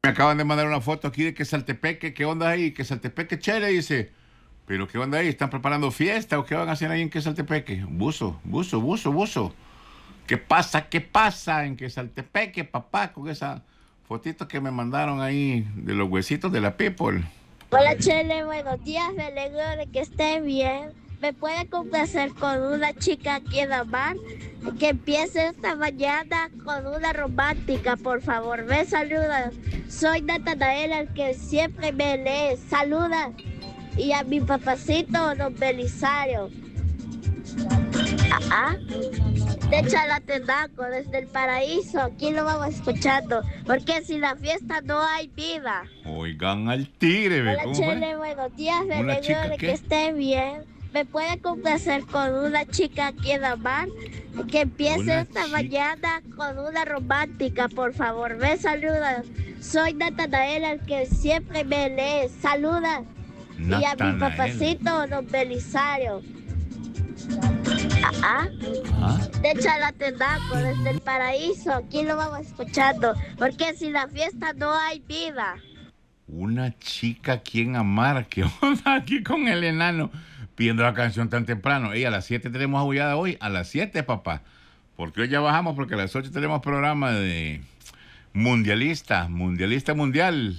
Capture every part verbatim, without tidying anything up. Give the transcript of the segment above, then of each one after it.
Me acaban de mandar una foto aquí de que Saltepeque, ¿qué onda ahí? Que Saltepeque chévere, dice. Pero ¿qué onda ahí? ¿Están preparando fiesta o qué van a hacer ahí en Quesaltepeque? Buzo, buzo, buzo, buzo. ¿Qué pasa? ¿Qué pasa en Quesaltepeque, papá? Con esa fotito que me mandaron ahí de los huesitos de la people. Hola Chele, buenos días, me alegro de que estén bien. ¿Me puede complacer con una chica aquí en la mar? Que empiece esta mañana con una romántica, por favor. Me saluda. Soy Natanael, el que siempre me lee. Saluda. Y a mi papacito, don Belisario. Ah, ah. De Chalatenango, desde el paraíso. Aquí lo vamos escuchando. Porque sin la fiesta no hay vida. Oigan al tigre, ¿ve? Hola ¿Cómo Chele, fue? buenos días, me ¿Una alegro chica de qué? que esté bien. ¿Me puede complacer con una chica aquí en la mar? Que empiece Una esta chica. mañana con una romántica, por favor. Me saluda. Soy Natanael, el que siempre me lee. Saluda. Y a mi Natanael. papacito, don Belisario. Ah, ah. Ajá. De Chalatenango, desde el paraíso. Aquí lo vamos escuchando. Porque sin la fiesta no hay vida. Una chica a quien amar. ¿Qué onda aquí con el enano? Pidiendo la canción tan temprano. Ey, a las siete tenemos aullada hoy. A las siete, papá. Porque hoy ya bajamos porque a las ocho tenemos programa de mundialista. Mundialista mundial.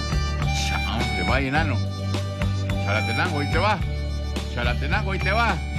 Chao, te va, enano. Chalatenango, hoy te va. Chalatenango, hoy te va.